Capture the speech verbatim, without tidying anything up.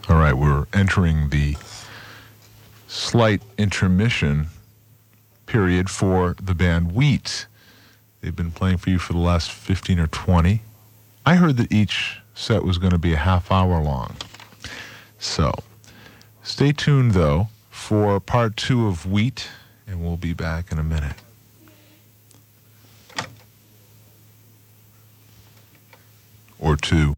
All right, we're entering the slight intermission period for the band Wheat. They've been playing for you for the last fifteen or twenty. I heard that each set was going to be a half hour long. So, stay tuned, though, for part two of Wheat, and we'll be back in a minute. Or two.